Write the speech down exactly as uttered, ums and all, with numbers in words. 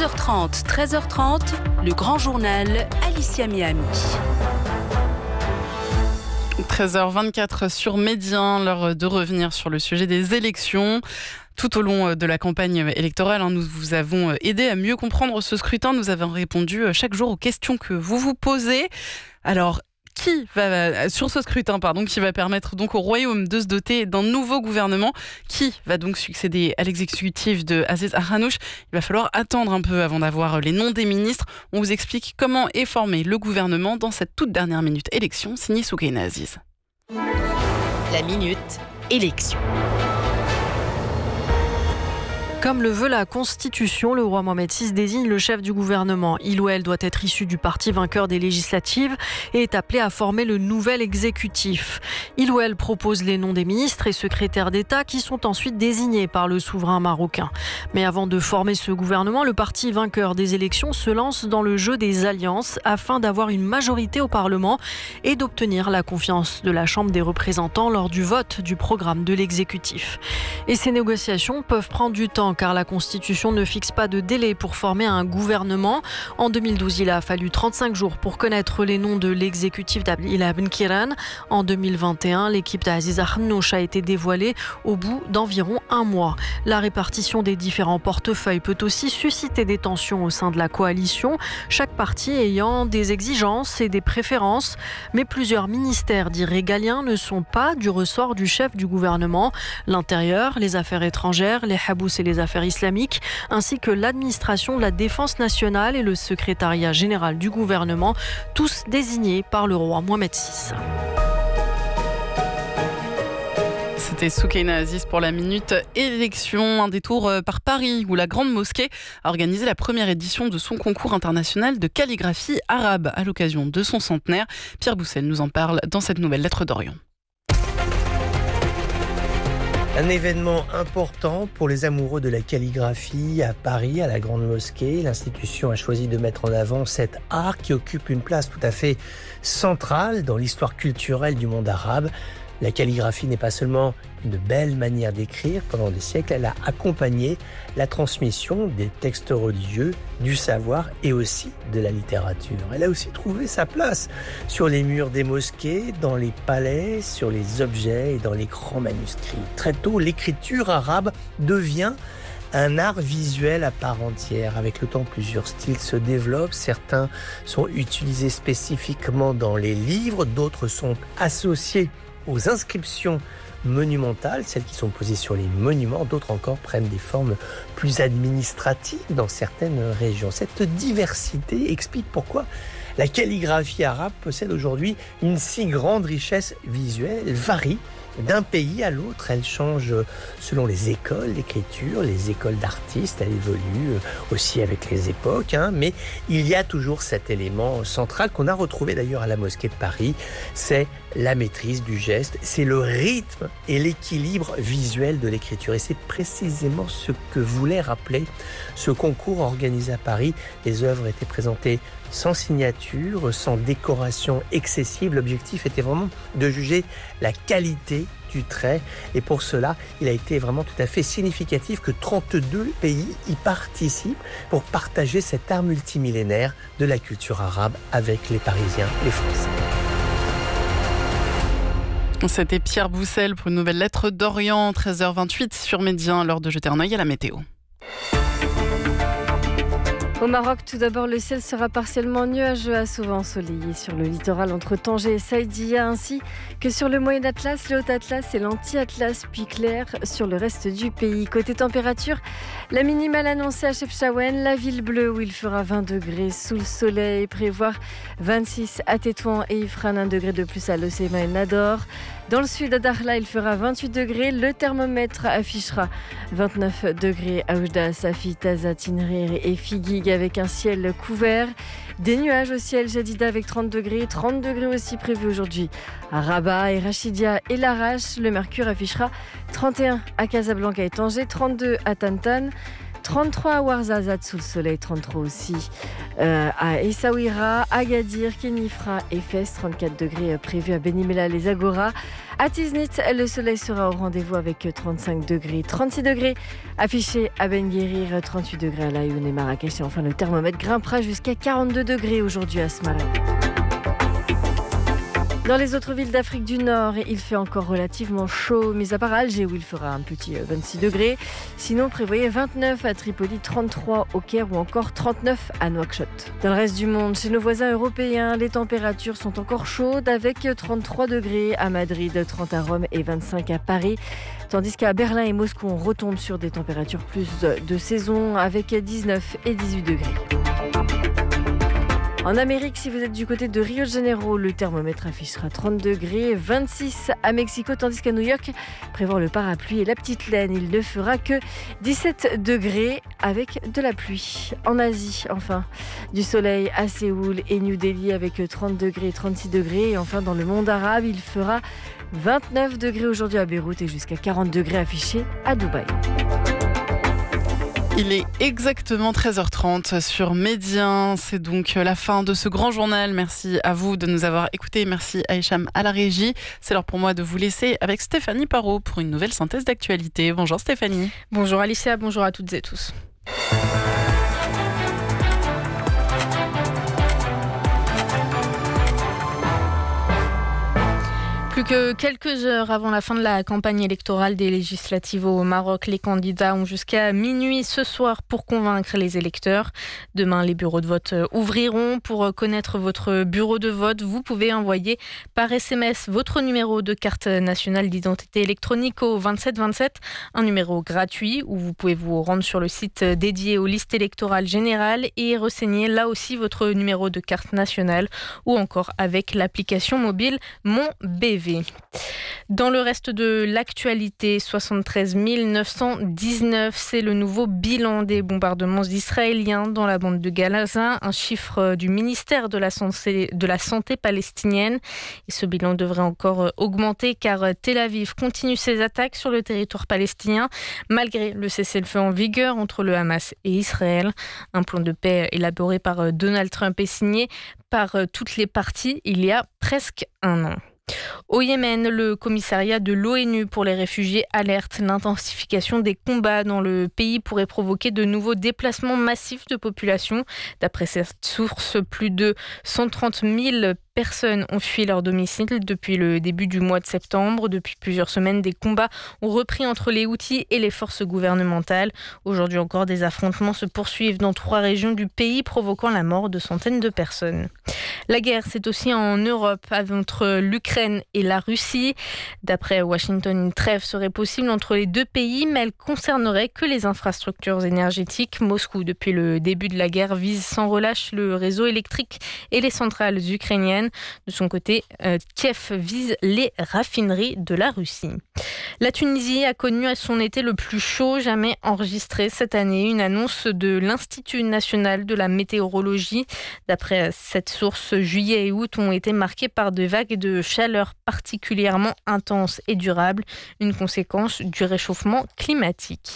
onze heures trente, treize heures trente, le grand journal Alicia Miami. treize heures vingt-quatre sur Média, l'heure de revenir sur le sujet des élections. Tout au long de la campagne électorale, nous vous avons aidé à mieux comprendre ce scrutin. Nous avons répondu chaque jour aux questions que vous vous posez. Alors, qui va, sur ce scrutin, pardon, qui va permettre donc au Royaume de se doter d'un nouveau gouvernement, qui va donc succéder à l'exécutif de Aziz Akhannouch. Il va falloir attendre un peu avant d'avoir les noms des ministres. On vous explique comment est formé le gouvernement dans cette toute dernière minute élection, signée Soukaina Aziz. La minute élection. Comme le veut la Constitution, le roi Mohamed six désigne le chef du gouvernement. Il ou elle doit être issu du parti vainqueur des législatives et est appelé à former le nouvel exécutif. Il ou elle propose les noms des ministres et secrétaires d'État qui sont ensuite désignés par le souverain marocain. Mais avant de former ce gouvernement, le parti vainqueur des élections se lance dans le jeu des alliances afin d'avoir une majorité au Parlement et d'obtenir la confiance de la Chambre des représentants lors du vote du programme de l'exécutif. Et ces négociations peuvent prendre du temps, car la Constitution ne fixe pas de délai pour former un gouvernement. En deux mille douze, il a fallu trente-cinq jours pour connaître les noms de l'exécutif d'Abdillah Ben Kiran. En deux mille vingt et un, l'équipe d'Aziz Akhannouch a été dévoilée au bout d'environ un mois. La répartition des différents portefeuilles peut aussi susciter des tensions au sein de la coalition, chaque parti ayant des exigences et des préférences. Mais plusieurs ministères dits régaliens ne sont pas du ressort du chef du gouvernement. L'intérieur, les affaires étrangères, les habous et les affaires islamiques, ainsi que l'administration de la défense nationale et le secrétariat général du gouvernement, tous désignés par le roi Mohamed six. C'était Soukaina Aziz pour la minute élection. Un détour par Paris où la Grande Mosquée a organisé la première édition de son concours international de calligraphie arabe à l'occasion de son centenaire. Pierre Boussel nous en parle dans cette nouvelle lettre d'Orient. Un événement important pour les amoureux de la calligraphie à Paris, à la Grande Mosquée. L'institution a choisi de mettre en avant cet art qui occupe une place tout à fait centrale dans l'histoire culturelle du monde arabe. La calligraphie n'est pas seulement une belle manière d'écrire. Pendant des siècles, elle a accompagné la transmission des textes religieux, du savoir et aussi de la littérature. Elle a aussi trouvé sa place sur les murs des mosquées, dans les palais, sur les objets et dans les grands manuscrits. Très tôt, l'écriture arabe devient un art visuel à part entière. Avec le temps, plusieurs styles se développent. Certains sont utilisés spécifiquement dans les livres, d'autres sont associés aux inscriptions monumentales, celles qui sont posées sur les monuments. D'autres encore prennent des formes plus administratives dans certaines régions. Cette diversité explique pourquoi la calligraphie arabe possède aujourd'hui une si grande richesse visuelle. Elle varie d'un pays à l'autre, elle change selon les écoles d'écriture, les écoles d'artistes, elle évolue aussi avec les époques, hein, mais il y a toujours cet élément central qu'on a retrouvé d'ailleurs à la mosquée de Paris, c'est la maîtrise du geste, c'est le rythme et l'équilibre visuel de l'écriture. Et c'est précisément ce que voulait rappeler ce concours organisé à Paris. Les œuvres étaient présentées sans signature, sans décoration excessive. L'objectif était vraiment de juger la qualité du trait. Et pour cela, il a été vraiment tout à fait significatif que trente-deux pays y participent pour partager cet art multimillénaire de la culture arabe avec les Parisiens, les Français. C'était Pierre Boussel pour une nouvelle lettre d'Orient, treize heures vingt-huit sur Média, l'heure de jeter un œil à la météo. Au Maroc, tout d'abord, le ciel sera partiellement nuageux à souvent ensoleillé sur le littoral entre Tanger et Saïdia, ainsi que sur le Moyen Atlas, le Haut Atlas et l'Anti-Atlas, puis clair sur le reste du pays. Côté température, la minimale annoncée à Chefchaouen, la ville bleue où il fera vingt degrés sous le soleil, prévoir vingt-six à Tétouan et Ifrane, un degré de plus à Locema et Nador. Dans le sud, à Dakhla, il fera vingt-huit degrés. Le thermomètre affichera vingt-neuf degrés à Oujda, Safi, Taza, Tinrir et Figuig avec un ciel couvert. Des nuages au ciel, Jadida avec trente degrés. trente degrés aussi prévus aujourd'hui à Rabat et Rachidia et Larache. Le mercure affichera trente et un à Casablanca et Tanger, trente-deux à Tantan, trente-trois à Ouarzazate sous le soleil, trente-trois aussi euh, à Essaouira, Agadir, Kenifra et Fès, trente-quatre degrés prévus à Benimela les Agora. À Tiznit, le soleil sera au rendez-vous avec trente-cinq degrés, trente-six degrés affichés à Ben Guérir, trente-huit degrés à Laayoune et Marrakech. Et enfin, le thermomètre grimpera jusqu'à quarante-deux degrés aujourd'hui à Smara. Dans les autres villes d'Afrique du Nord, il fait encore relativement chaud, mis à part Alger où il fera un petit vingt-six degrés. Sinon, prévoyez vingt-neuf à Tripoli, trente-trois au Caire ou encore trente-neuf à Nouakchott. Dans le reste du monde, chez nos voisins européens, les températures sont encore chaudes avec trente-trois degrés à Madrid, trente à Rome et vingt-cinq à Paris. Tandis qu'à Berlin et Moscou, on retombe sur des températures plus de saison avec dix-neuf et dix-huit degrés. En Amérique, si vous êtes du côté de Rio de Janeiro, le thermomètre affichera trente degrés, vingt-six à Mexico, tandis qu'à New York, prévoir le parapluie et la petite laine, il ne fera que dix-sept degrés avec de la pluie. En Asie, enfin, du soleil à Séoul et New Delhi avec trente degrés et trente-six degrés. Et enfin, dans le monde arabe, il fera vingt-neuf degrés aujourd'hui à Beyrouth et jusqu'à quarante degrés affichés à Dubaï. Il est exactement treize heures trente sur Médien. C'est donc la fin de ce grand journal. Merci à vous de nous avoir écoutés. Merci à Hicham à la régie. C'est l'heure pour moi de vous laisser avec Stéphanie Parot pour une nouvelle synthèse d'actualité. Bonjour Stéphanie. Bonjour Alicia, bonjour à toutes et tous. Plus que quelques heures avant la fin de la campagne électorale des législatives au Maroc, les candidats ont jusqu'à minuit ce soir pour convaincre les électeurs. Demain, les bureaux de vote ouvriront. Pour connaître votre bureau de vote, vous pouvez envoyer par S M S votre numéro de carte nationale d'identité électronique au vingt-sept vingt-sept, un numéro gratuit où vous pouvez vous rendre sur le site dédié aux listes électorales générales et renseigner là aussi votre numéro de carte nationale ou encore avec l'application mobile Mon B V. Dans le reste de l'actualité, soixante-treize mille neuf cent dix-neuf, c'est le nouveau bilan des bombardements israéliens dans la bande de Gaza, un chiffre du ministère de la Santé, de la Santé palestinienne. Et ce bilan devrait encore augmenter car Tel Aviv continue ses attaques sur le territoire palestinien malgré le cessez-le-feu en vigueur entre le Hamas et Israël. Un plan de paix élaboré par Donald Trump et signé par toutes les parties il y a presque un an. Au Yémen, le commissariat de l'ONU pour les réfugiés alerte. L'intensification des combats dans le pays pourrait provoquer de nouveaux déplacements massifs de population. D'après cette source, plus de cent trente mille personnes ont fui leur domicile depuis le début du mois de septembre. Depuis plusieurs semaines, des combats ont repris entre les Houthis et les forces gouvernementales. Aujourd'hui encore, des affrontements se poursuivent dans trois régions du pays, provoquant la mort de centaines de personnes. La guerre, c'est aussi en Europe, entre l'Ukraine et la Russie. D'après Washington, une trêve serait possible entre les deux pays, mais elle concernerait que les infrastructures énergétiques. Moscou, depuis le début de la guerre, vise sans relâche le réseau électrique et les centrales ukrainiennes. De son côté, euh, Kiev vise les raffineries de la Russie. La Tunisie a connu à son été le plus chaud jamais enregistré cette année. Une annonce de l'Institut national de la météorologie. D'après cette source, juillet et août ont été marqués par des vagues de chaleur particulièrement intenses et durables, une conséquence du réchauffement climatique.